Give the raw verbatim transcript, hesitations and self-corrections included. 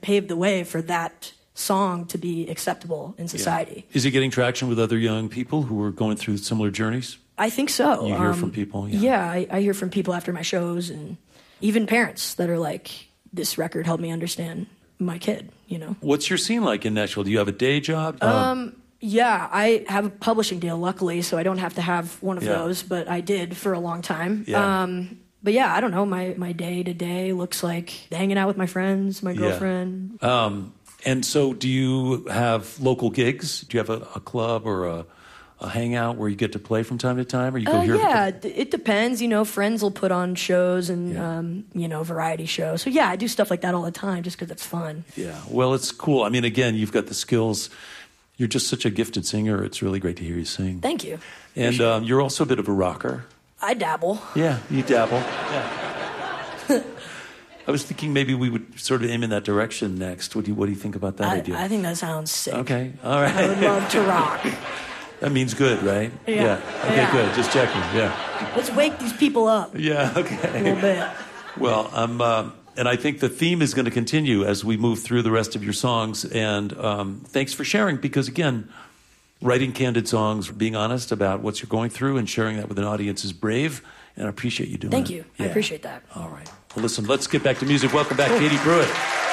paved the way for that song to be acceptable in society. Yeah. Is it getting traction with other young people who are going through similar journeys? I think so. You hear um, from people? Yeah, yeah I, I hear from people after my shows, and even parents that are like, this record helped me understand my kid, you know? What's your scene like in Nashville? Do you have a day job? Um, um yeah, I have a publishing deal, luckily, so I don't have to have one of yeah. those, but I did for a long time. Yeah. Um, but yeah, I don't know, my, my day-to-day looks like hanging out with my friends, my girlfriend. Yeah. Um, and so do you have local gigs? Do you have a, a club or a, a hangout where you get to play from time to time, or you go uh, here? Yeah, because... it depends. You know, friends will put on shows and, yeah. um, you know, variety shows. So yeah, I do stuff like that all the time just because it's fun. Yeah, well, it's cool. I mean, again, you've got the skills. You're just such a gifted singer. It's really great to hear you sing. Thank you. And um, you're also a bit of a rocker. I dabble. Yeah, you dabble. Yeah. I was thinking maybe we would sort of aim in that direction next. What do you, what do you think about that I, idea? I think that sounds sick. Okay, all right. I would love to rock. That means good, right? Yeah. yeah. Okay, yeah. good. Just checking. Yeah. Let's wake these people up. Yeah, okay. A little bit. Well, I'm, uh, and I think the theme is going to continue as we move through the rest of your songs. And um, thanks for sharing, because, again, writing candid songs, being honest about what you're going through and sharing that with an audience is brave, and I appreciate you doing Thank it. you. Yeah. I appreciate that. All right. Well, listen, let's get back to music. Welcome back, cool. Katie Pruitt.